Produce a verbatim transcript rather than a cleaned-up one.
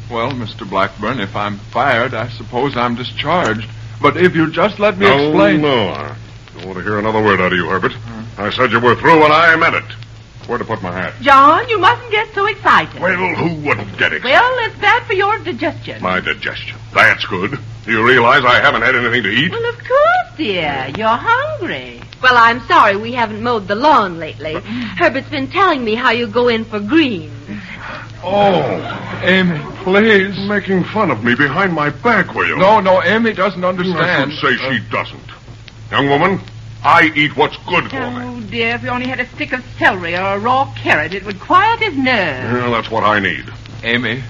Well, Mister Blackburn, if I'm fired, I suppose I'm discharged. But if you'll just let me no, explain... No, I don't want to hear another word out of you, Herbert. Hmm. I said you were through, and I meant it. Where to put my hat? John, you mustn't get so excited. Well, who wouldn't get excited? Well, it's bad for your digestion. My digestion. That's good. Do you realize I haven't had anything to eat? Well, of course, dear. You're hungry. Well, I'm sorry we haven't mowed the lawn lately. Herbert's been telling me how you go in for greens. Oh, Amy, please. Making fun of me behind my back, were you? No, no, Amy doesn't understand. I should say uh, she doesn't. Young woman, I eat what's good for oh, me. Oh, dear, if you only had a stick of celery or a raw carrot, it would quiet his nerves. Well, that's what I need. Amy,